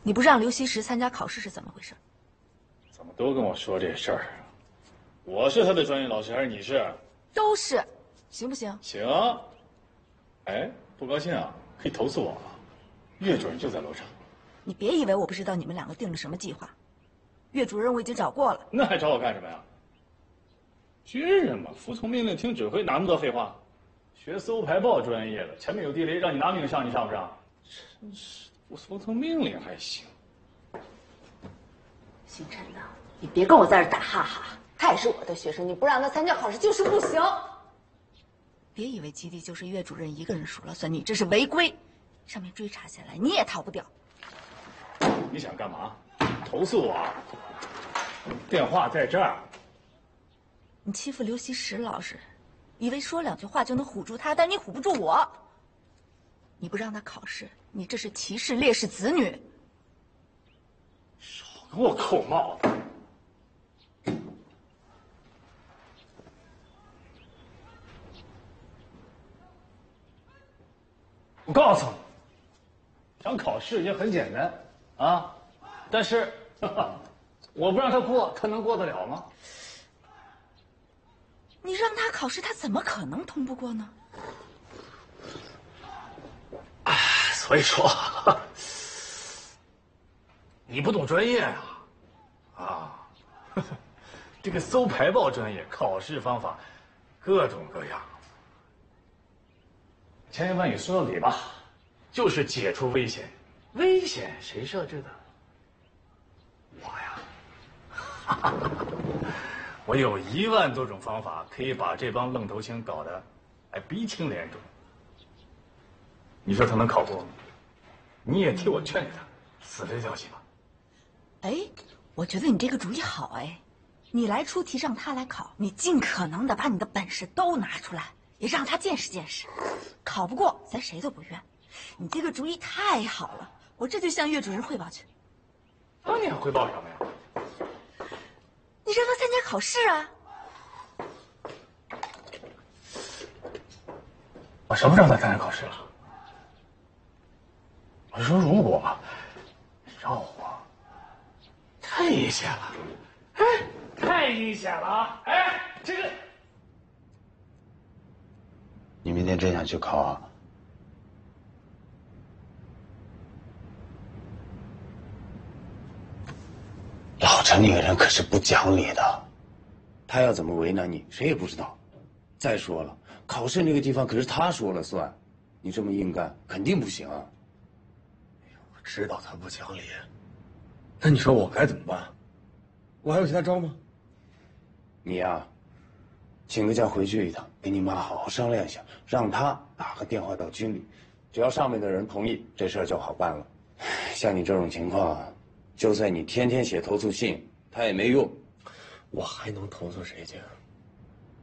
你不让刘希石参加考试是怎么回事？ 怎么都跟我说这事儿？我是他的专业老师还是你是？ 都是，行不行？ 行。哎，不高兴啊，可以投诉我啊。岳主任就在楼上。 你别以为我不知道你们两个定了什么计划。岳主任我已经找过了。 那还找我干什么呀？军人嘛，服从命令、听指挥，哪那么多废话？学搜排报专业的，前面有地雷，让你拿命上，你上不上？真是不服从命令还行。 星辰呐，你别跟我在这打哈哈，他也是我的学生，你不让他参加考试就是不行。别以为基地就是岳主任一个人说了算，你这是违规，上面追查下来你也逃不掉。 你想干嘛？投诉我？电话在这儿。 你欺负刘希石老师，以为说两句话就能唬住他，但你唬不住我。你不让他考试，你这是歧视烈士子女。 少给我扣帽子！我告诉你，想考试也很简单啊，但是我不让他过，他能过得了吗？ 你让他考试，他怎么可能通不过呢？ 所以说，你不懂专业啊！这个搜排报专业考试方法各种各样，千言万语说到底吧，就是解除危险。危险谁设置的？我呀，我有1万多种方法可以把这帮愣头青搞得鼻青脸肿。你说他能考过吗？你也替我劝劝他，死了这条心吧。 哎，我觉得你这个主意好哎，你来出题让他来考，你尽可能的把你的本事都拿出来，也让他见识见识。考不过，咱谁都不怨。你这个主意太好了，我这就向岳主任汇报去。 那你还汇报什么呀？ 你让他参加考试啊！ 我什么让他参加考试了？我是说，如果让我，太阴险了，哎，太阴险了啊！哎，这个， 你明天真想去考啊？老陈那个人可是不讲理的，他要怎么为难你，谁也不知道。再说了，考试那个地方可是他说了算，你这么硬干肯定不行啊。 我知道他不讲理，那你说我该怎么办？我还有其他招吗？ 你呀，请个假回去一趟，跟你妈好好商量一下，让她打个电话到军里，只要上面的人同意，这事儿就好办了。像你这种情况，就算你天天写投诉信，他也没用。 我还能投诉谁去？